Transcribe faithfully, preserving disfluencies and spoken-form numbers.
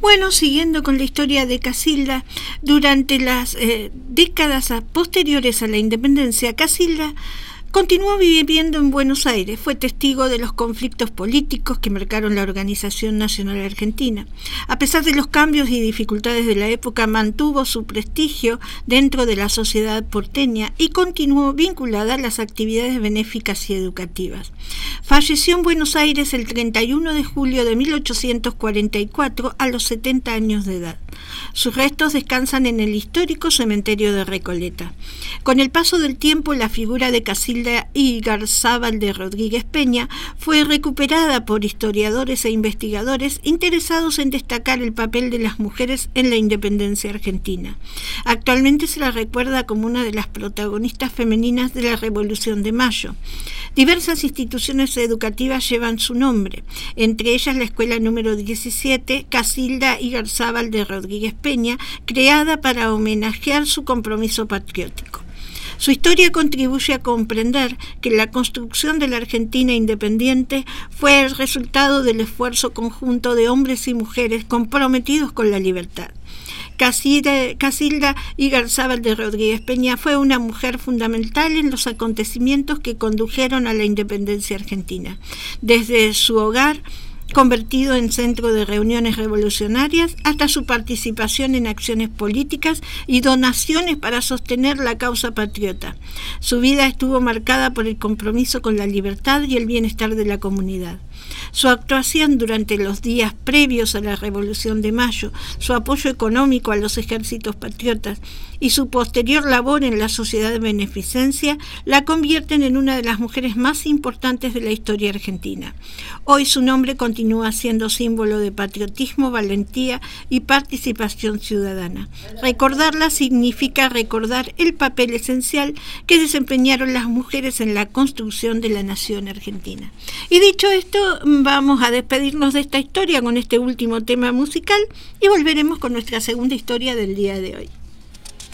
Bueno, siguiendo con la historia de Casilda, durante las eh, décadas posteriores a la independencia, Casilda continuó viviendo en Buenos Aires, fue testigo de los conflictos políticos que marcaron la Organización Nacional Argentina. A pesar de los cambios y dificultades de la época, mantuvo su prestigio dentro de la sociedad porteña y continuó vinculada a las actividades benéficas y educativas. Falleció en Buenos Aires el treinta y uno de julio de mil ochocientos cuarenta y cuatro a los setenta años de edad. Sus restos descansan en el histórico cementerio de Recoleta. Con el paso del tiempo, la figura de Casilda Igarzábal de Rodríguez Peña fue recuperada por historiadores e investigadores interesados en destacar el papel de las mujeres en la independencia argentina. Actualmente se la recuerda como una de las protagonistas femeninas de la Revolución de Mayo. Diversas instituciones educativas llevan su nombre, entre ellas la escuela número diecisiete, Casilda Igarzábal de Rodríguez Peña, creada para homenajear su compromiso patriótico. Su historia contribuye a comprender que la construcción de la Argentina independiente fue el resultado del esfuerzo conjunto de hombres y mujeres comprometidos con la libertad. Casilda, Casilda Igarzábal de Rodríguez Peña fue una mujer fundamental en los acontecimientos que condujeron a la independencia argentina. Desde su hogar, convertido en centro de reuniones revolucionarias, hasta su participación en acciones políticas y donaciones para sostener la causa patriota. Su vida estuvo marcada por el compromiso con la libertad y el bienestar de la comunidad. Su actuación durante los días previos a la Revolución de Mayo, su apoyo económico a los ejércitos patriotas y su posterior labor en la sociedad de beneficencia la convierten en una de las mujeres más importantes de la historia argentina. Hoy su nombre continúa siendo símbolo de patriotismo, valentía y participación ciudadana. Recordarla significa recordar el papel esencial que desempeñaron las mujeres en la construcción de la nación argentina. Y dicho esto, vamos a despedirnos de esta historia con este último tema musical y volveremos con nuestra segunda historia del día de hoy.